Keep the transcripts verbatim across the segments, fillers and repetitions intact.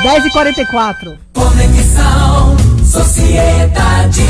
dez e quarenta e quatro. Conexão Sociedade.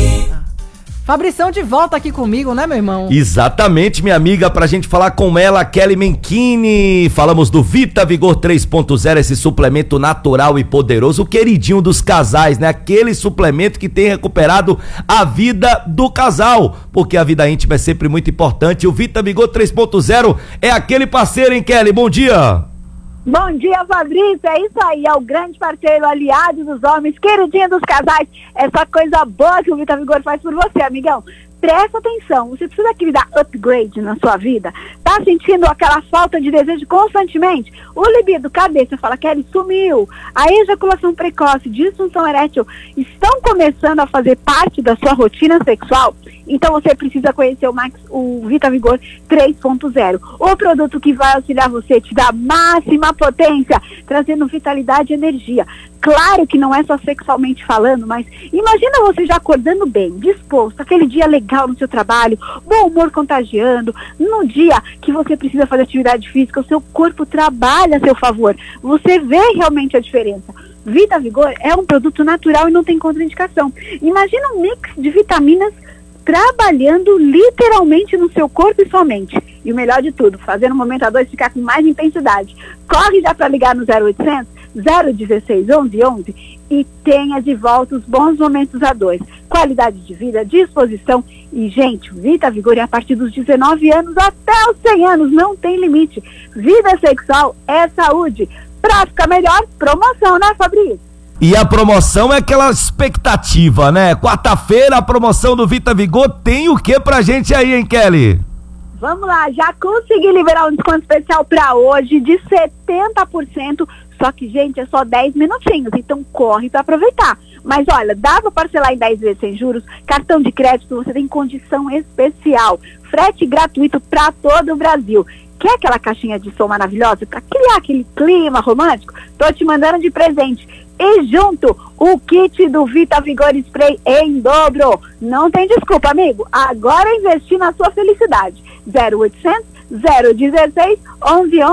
Fabrição de volta aqui comigo, né, meu irmão? Exatamente, minha amiga, pra gente falar com ela, Kelly Menchini. Falamos do Vita Vigor três ponto zero, esse suplemento natural e poderoso, o queridinho dos casais, né? Aquele suplemento que tem recuperado a vida do casal, porque a vida íntima é sempre muito importante. O Vita Vigor três ponto zero é aquele parceiro, hein, Kelly? Bom dia! Bom dia, Fabrício, é isso aí, é o grande parceiro, aliado dos homens, queridinho dos casais, essa coisa boa que o Vita Vigor faz por você, amigão. Presta atenção, você precisa aqui dar upgrade na sua vida? Tá sentindo aquela falta de desejo constantemente? O libido, cadê? Você fala, Kelly, sumiu. A ejaculação precoce, disfunção erétil, estão começando a fazer parte da sua rotina sexual? Então você precisa conhecer o, Max, o Vita Vigor três ponto zero, o produto que vai auxiliar você, te dar máxima potência, trazendo vitalidade e energia. Claro que não é só sexualmente falando, mas imagina você já acordando bem, disposto, aquele dia legal no seu trabalho, bom humor contagiando, no dia que você precisa fazer atividade física, o seu corpo trabalha a seu favor, você vê realmente a diferença. Vita Vigor é um produto natural e não tem contraindicação. Imagina um mix de vitaminas trabalhando literalmente no seu corpo e sua mente. E o melhor de tudo, fazendo o momento a dois ficar com mais intensidade. Corre já para ligar no zero oitocentos, zero dezesseis, onze onze e tenha de volta os bons momentos a dois. Qualidade de vida, disposição e, gente, Vita Vigor é a partir dos dezenove anos até os cem anos, não tem limite. Vida sexual é saúde. Pra ficar melhor, promoção, né, Fabrício? E a promoção é aquela expectativa, né? Quarta-feira, a promoção do Vita Vigor tem o que pra gente aí, hein, Kelly? Vamos lá, já consegui liberar um desconto especial pra hoje de setenta por cento, só que, gente, é só dez minutinhos, então corre pra aproveitar. Mas olha, dá pra parcelar em dez vezes sem juros, cartão de crédito, você tem condição especial, frete gratuito pra todo o Brasil. Quer aquela caixinha de som maravilhosa pra criar aquele clima romântico? Tô te mandando de presente. E junto, o kit do Vita Vigor Spray em dobro. Não tem desculpa, amigo. Agora investir na sua felicidade. zero oitocentos, zero dezesseis, onze onze.